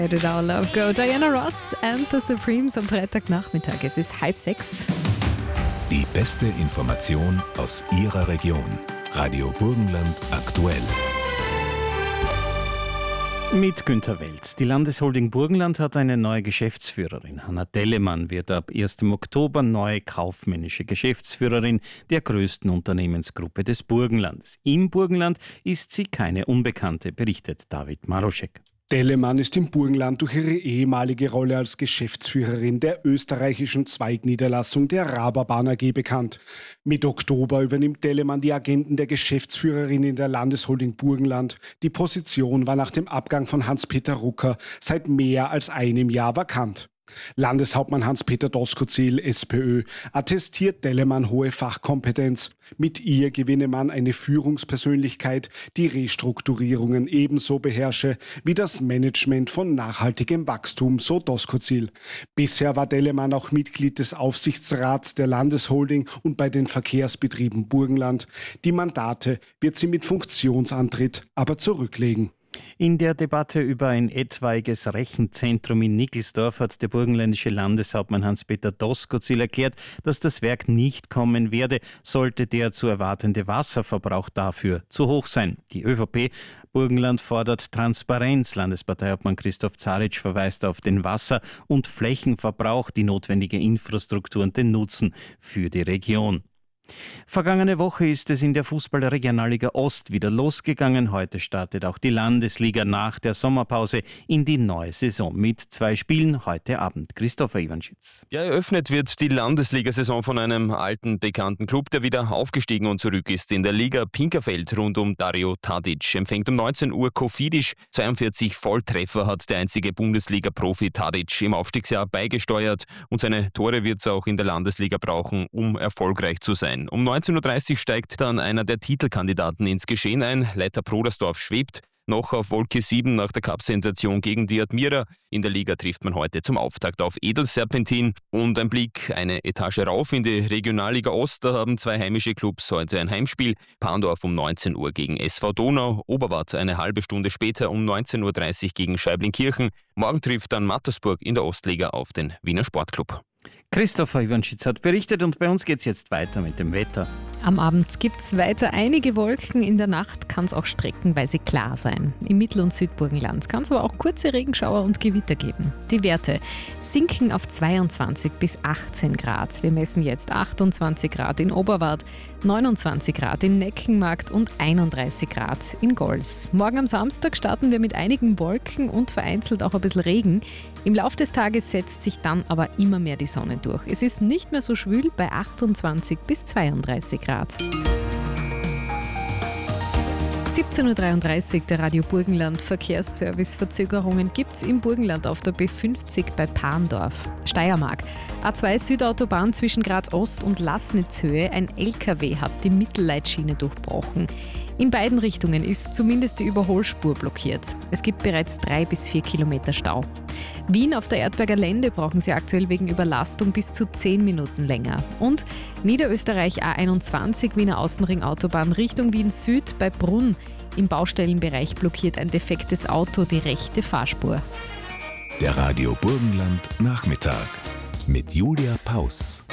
Did Our Love Go? Diana Ross and the Supremes am Freitagnachmittag. Es ist 5:30. Die beste Information aus Ihrer Region. Radio Burgenland aktuell. Mit Günther Welz. Die Landesholding Burgenland hat eine neue Geschäftsführerin. Hanna Dellemann wird ab 1. Oktober neue kaufmännische Geschäftsführerin der größten Unternehmensgruppe des Burgenlandes. Im Burgenland ist sie keine Unbekannte, berichtet David Maroschek. Dellemann ist im Burgenland durch ihre ehemalige Rolle als Geschäftsführerin der österreichischen Zweigniederlassung der Raberbahn AG bekannt. Mit Oktober übernimmt Dellemann die Agenten der Geschäftsführerin in der Landesholding Burgenland. Die Position war nach dem Abgang von Hans-Peter Rucker seit mehr als einem Jahr vakant. Landeshauptmann Hans-Peter Doskozil, SPÖ, attestiert Dellemann hohe Fachkompetenz. Mit ihr gewinne man eine Führungspersönlichkeit, die Restrukturierungen ebenso beherrsche wie das Management von nachhaltigem Wachstum, so Doskozil. Bisher war Dellemann auch Mitglied des Aufsichtsrats der Landesholding und bei den Verkehrsbetrieben Burgenland. Die Mandate wird sie mit Funktionsantritt aber zurücklegen. In der Debatte über ein etwaiges Rechenzentrum in Nickelsdorf hat der burgenländische Landeshauptmann Hans-Peter Doskozil erklärt, dass das Werk nicht kommen werde, sollte der zu erwartende Wasserverbrauch dafür zu hoch sein. Die ÖVP Burgenland fordert Transparenz. Landesparteiobmann Christoph Zaric verweist auf den Wasser- und Flächenverbrauch, die notwendige Infrastruktur und den Nutzen für die Region. Vergangene Woche ist es in der Fußball-Regionalliga Ost wieder losgegangen. Heute startet auch die Landesliga nach der Sommerpause in die neue Saison mit 2 Spielen heute Abend. Christopher Iwanschitz. Ja, eröffnet wird die Landesliga-Saison von einem alten, bekannten Club, der wieder aufgestiegen und zurück ist. In der Liga Pinkerfeld rund um Dario Tadic. Empfängt um 19 Uhr Kofidis. 42 Volltreffer hat der einzige Bundesliga-Profi Tadic im Aufstiegsjahr beigesteuert. Und seine Tore wird es auch in der Landesliga brauchen, um erfolgreich zu sein. Um 19.30 Uhr steigt dann einer der Titelkandidaten ins Geschehen ein. Leiter Prodersdorf schwebt noch auf Wolke 7 nach der Cup-Sensation gegen die Admira. In der Liga trifft man heute zum Auftakt auf Edelserpentin. Und ein Blick eine Etage rauf in die Regionalliga Ost. Da haben 2 heimische Clubs heute ein Heimspiel. Pandorf um 19 Uhr gegen SV Donau. Oberwart eine halbe Stunde später um 19.30 Uhr gegen Scheiblinkirchen. Morgen trifft dann Mattersburg in der Ostliga auf den Wiener Sportclub. Christopher Iwanschitz hat berichtet und bei uns geht es jetzt weiter mit dem Wetter. Am Abend gibt es weiter einige Wolken. In der Nacht kann es auch streckenweise klar sein. Im Mittel- und Südburgenland kann es aber auch kurze Regenschauer und Gewitter geben. Die Werte sinken auf 22 bis 18 Grad. Wir messen jetzt 28 Grad in Oberwart, 29 Grad in Neckenmarkt und 31 Grad in Gols. Morgen am Samstag starten wir mit einigen Wolken und vereinzelt auch ein bisschen Regen. Im Laufe des Tages setzt sich dann aber immer mehr die Sonne durch. Es ist nicht mehr so schwül bei 28 bis 32 Grad. 17.33 Uhr, der Radio Burgenland Verkehrsservice. Verzögerungen gibt es im Burgenland auf der B50 bei Pandorf. Steiermark. A2 Südautobahn zwischen Graz Ost und Lassnitzhöhe. Ein LKW hat die Mittelleitschiene durchbrochen. In beiden Richtungen ist zumindest die Überholspur blockiert. Es gibt bereits 3 bis 4 Kilometer Stau. Wien auf der Erdberger Lände brauchen Sie aktuell wegen Überlastung bis zu 10 Minuten länger. Und Niederösterreich A21 Wiener Außenring Autobahn Richtung Wien Süd bei Brunn. Im Baustellenbereich blockiert ein defektes Auto die rechte Fahrspur. Der Radio Burgenland Nachmittag mit Julia Paus.